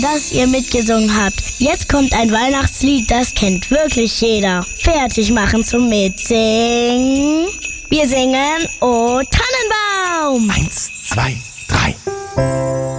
dass ihr mitgesungen habt. Jetzt kommt ein Weihnachtslied, das kennt wirklich jeder. Fertig machen zum Mitsingen. Wir singen O Tannenbaum.